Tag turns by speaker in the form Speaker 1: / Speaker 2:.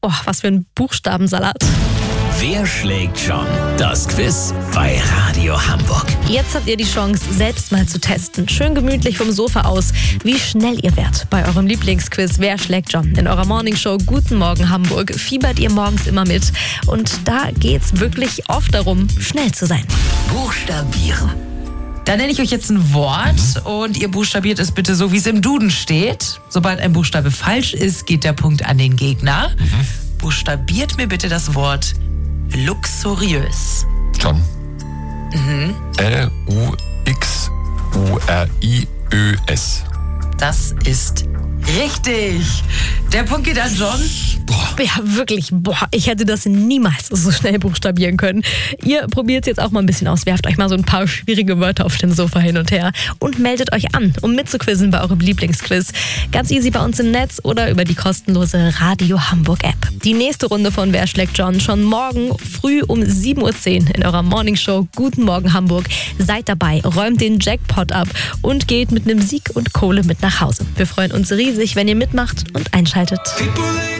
Speaker 1: Oh, was für ein Buchstabensalat.
Speaker 2: Wer schlägt John? Das Quiz bei Radio Hamburg.
Speaker 1: Jetzt habt ihr die Chance, selbst mal zu testen. Schön gemütlich vom Sofa aus, wie schnell ihr wärt bei eurem Lieblingsquiz Wer schlägt John? In eurer Morningshow Guten Morgen Hamburg fiebert ihr morgens immer mit. Und da geht's wirklich oft darum, schnell zu sein.
Speaker 2: Buchstabieren.
Speaker 3: Da nenne ich euch jetzt ein Wort und ihr buchstabiert es bitte so, wie es im Duden steht. Sobald ein Buchstabe falsch ist, geht der Punkt an den Gegner. Buchstabiert mir bitte das Wort luxuriös.
Speaker 4: John. Luxuriös.
Speaker 3: Das ist richtig. Der Punkt geht an John.
Speaker 1: Ja, wirklich, ich hätte das niemals so schnell buchstabieren können. Ihr probiert es jetzt auch mal ein bisschen aus. Werft euch mal so ein paar schwierige Wörter auf dem Sofa hin und her und meldet euch an, um mitzuquizzen bei eurem Lieblingsquiz. Ganz easy bei uns im Netz oder über die kostenlose Radio Hamburg App. Die nächste Runde von Wer schlägt John schon morgen früh um 7:10 Uhr in eurer Morningshow Guten Morgen Hamburg. Seid dabei, räumt den Jackpot ab und geht mit einem Sieg und Kohle mit nach Hause. Wir freuen uns riesig, wenn ihr mitmacht und einschaltet.